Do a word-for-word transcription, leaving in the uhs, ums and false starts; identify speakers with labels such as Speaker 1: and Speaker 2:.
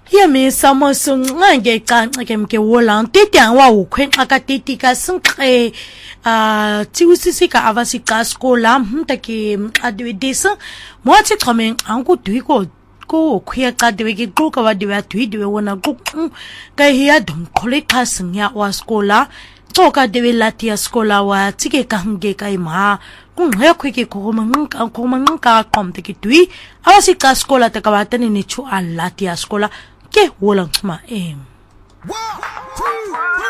Speaker 1: 也没什么生，俺给讲那个给我让弟弟我有看那个弟弟个生开啊，就是这个阿瓦是个 sekolah， 嗯，那个啊对的生，我这他们俺个对个个开个对个个个话对话对对我那个嗯，个he adon kolek ka生呀我 sekolah， 做个对话拉提 sekolah 我这个讲个个嘛。kung ngayon ko kiki kukumang kukumang ka komte kitui awasi ka sekolah takawatan ni chu alati sekolah ke walang cuma em